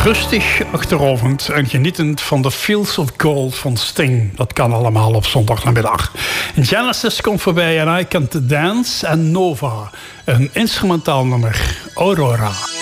Rustig achterovend en genietend van de Fields of Gold van Sting. Dat kan allemaal op zondagnamiddag. Genesis komt voorbij en I Can't Dance en Nova. Een instrumentaal nummer, Aurora.